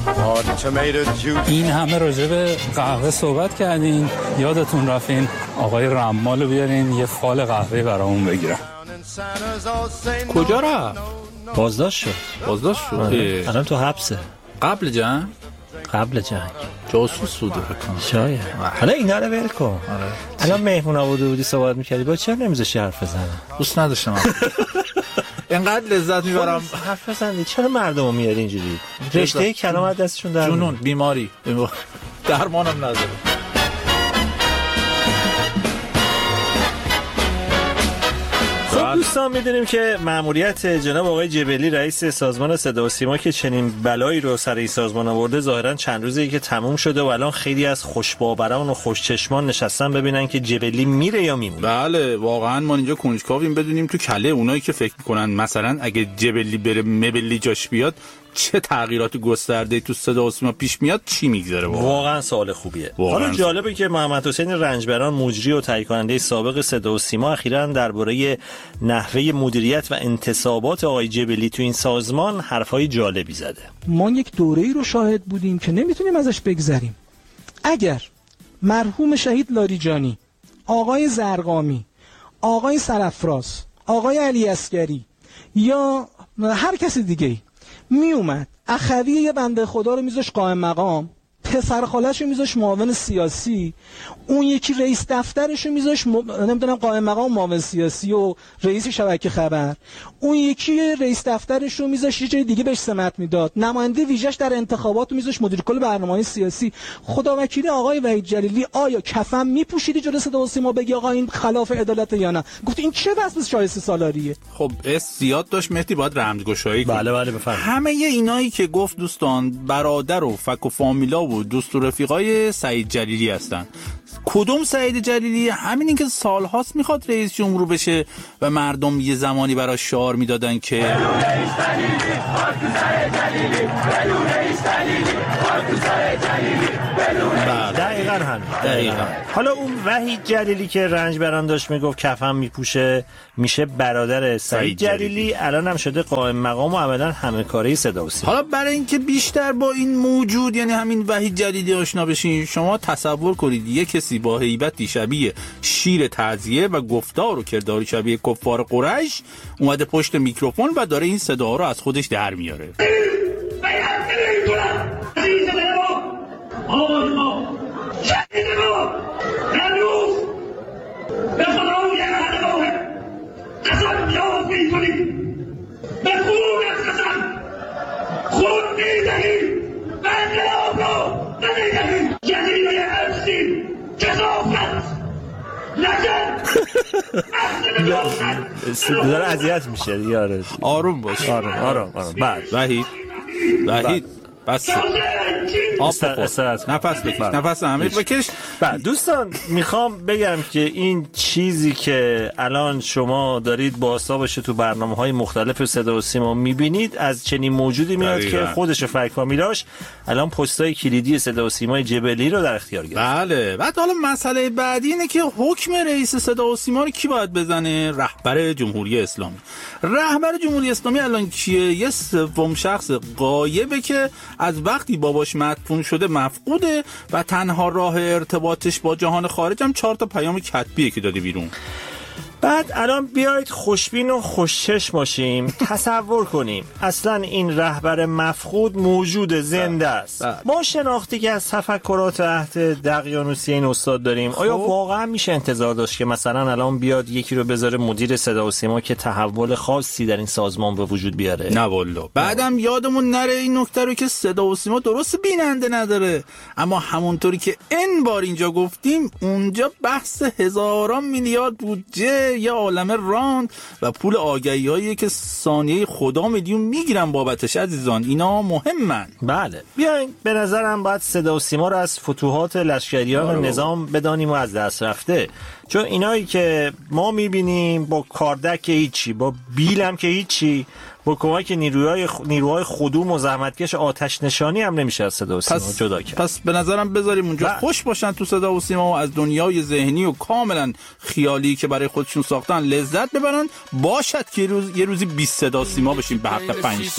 این همه راجع به قهوه صحبت کردین، یادتون رفتین آقای رمالو بیارین یه فال قهوه برامون بگیرن. کجا رفت؟ بازداشت شد. الان تو حبسه. قبل جنگ جاسوس بوده بکنم شاید. حالا اینا رو ول کن. الان مهمون آورده بودی صحبت میکردی، با چرا نمیذاشی حرف بزنم؟ دوست نداشتم. اینقدر لذت میبرم حرف بزنی. چرا مردمو میاری اینجوری؟ رشته کلام از دستشون در جنون، بیماری، درمانم نداره. دوستان میدونیم که مأموریت جناب آقای جبلی رئیس سازمان صدا و سیما که چنین بلایی رو سر این سازمان آورده ظاهرا چند روزی که تموم شده و الان خیلی از خوشباوران و خوشچشمان نشستن ببینن که جبلی میره یا میمونه. بله واقعا ما اینجا کنجکاویم بدونیم تو کله اونایی که فکر میکنن مثلا اگه جبلی بره مبلی جاش بیاد چه تغییرات گسترده تو صدا و سیما پیش میاد، چی میگذره. واقعا سوال خوبیه. حالا جالبه که محمد حسین رنجبران مجری و تهیه کننده سابق صدا و سیما اخیراً درباره نحوه مدیریت و انتصابات آقای جبلی تو این سازمان حرفای جالبی زده. ما یک دوره‌ای رو شاهد بودیم که نمیتونیم ازش بگذریم. اگر مرحوم شهید لاریجانی، آقای زرقامی، آقای سرافراز، آقای علی عسگری یا هر کسی دیگه‌ای می اومد اخوی یه بنده خدا رو میذاش قائم مقام، پسر خالش رو میذاش معاون سیاسی، اون یکی رئیس دفترش رو میذاش نمیدونم قائم مقام معاون سیاسی و رئیس شبکه خبر، اون یکی رئیس دفترش رو میذاش یه جای دیگه بهش سمت میداد، نماینده ویژه‌اش در انتخابات رو میذاش مدیر کل برنامه‌های سیاسی. خداوکیلی آقای وحید جلیلی آیا کفن میپوشیدی جلوی صدا و سیما بگی آقا این خلاف عدالت یا نه؟ گفت این چه وضع شایسته سالاریه. خب زیاد داشت مهدی باید رمزگشایی کنه. بله بفرمایید. همه اینایی که گفت دوستان برادر و فک و فامیلا و دوست و رفیقای سعید جلیلی هستن. کدوم سعید جلیلی؟ همین که سالهاست میخواد رئیس جمهور بشه و مردم یه زمانی براش شعار میدادن که دقیقاً. حالا اون وحید جلیلی که رنجبران داشت میگفت کفن میپوشه میشه برادر سعید جلیلی، الان هم شده قائم مقام و عملاً همه کاره صدا و سیما. حالا برای اینکه بیشتر با این موجود یعنی همین وحید جلیلی آشنا بشین، شما تصور کنید یه کسی با هیبتی شبیه شیر تعزیه و گفتار و کرداری شبیه کفار قریش اومده پشت میکروفون و داره این صدا رو از خودش در میاره. داره اذیت میشه یاره. آروم باش. آروم. بعد وحید بس نفس بکش، نفس عمیق بکش. دوستان میخوام بگم که این چیزی که الان شما دارید بازتابش تو برنامه‌های مختلف صدا و سیما میبینید از چنین موجودی میاد که خودش و فامیلاش الان پستای کلیدی صدا و سیمای جبلی رو در اختیار گرفت. بله. بعد حالا مسئله بعدی اینه که حکم رئیس صدا و سیما رو کی باید بزنه؟ رهبر جمهوری اسلامی. رهبر جمهوری اسلامی الان کیه؟ یه سوم شخص غایبه که از وقتی باباش مدفون شده مفقوده و تنها راه ارتباطش با جهان خارج هم 4 پیام کتبیه که داده بیرون. بعد الان بیایید خوشبین و خوشچشم باشیم. تصور کنیم اصلا این رهبر مفقود موجود زنده است. ما شناختی که از تفکرات عهد دقیانوسی این استاد داریم، آیا واقعا میشه انتظار داشت که مثلا الان بیاد یکی رو بذاره مدیر صدا و سیما که تحول خاصی در این سازمان به وجود بیاره؟ نه والله. بعدم یادمون نره این نکته رو که صدا و سیما درست بیننده نداره، اما همونطوری که این بار اینجا گفتیم اونجا بحث هزاران میلیارد بودجه یه عالمه راند و پول آگهی‌هایی که ثانیه خدا میلیون میگیرن بابتش. عزیزان اینا مهمن. بله بیاین به نظرم باید صدا و سیما رو از فتوحات لشکریان نظام بدانیم و از دست رفته، چون اینایی که ما میبینیم با کاردک که هیچی، با بیل هم که هیچی، با کمک نیروهای خدوم و زحمتکش آتش نشانی هم نمیشه از صدا و سیما جدا کرد. پس به نظرم بذاریم اونجا خوش باشن تو صدا و سیما و از دنیای ذهنی و کاملا خیالی که برای خودشون ساختن لذت ببرن. باشد که یه روزی 20 صدا سیما بشیم به حق 500.